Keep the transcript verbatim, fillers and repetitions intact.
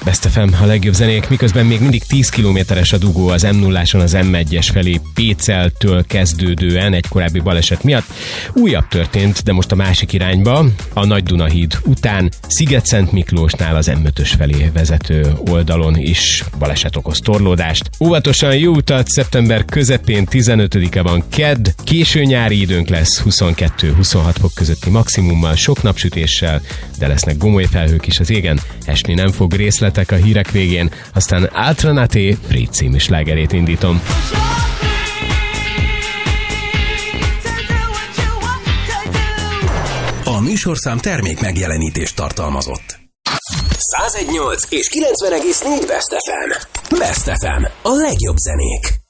Best ef em, a legjobb zenék, miközben még mindig tíz kilométeres a dugó az em nulláson az em egyes felé Péceltől kezdődően egy korábbi baleset miatt. Újabb történt, de most a másik irányba, a Nagy Dunahíd után Sziget-Szent Miklósnál az em ötös felé vezető oldalon is baleset okoz torlódást. Óvatosan jó utat, szeptember közepén tizenötödike van kedd, késő nyári időnk lesz huszonkettő-huszonhat fok közötti maximummal, sok napsütéssel, de lesznek gomoly felhők is az égen, esni nem fog, részletek a hírek végén, aztán Altranaté Frit című slágerét indítom. A műsorszám termék megjelenítést tartalmazott. száz egy egész nyolc és kilencven egész négy Best ef em. Best ef em. A legjobb zenék.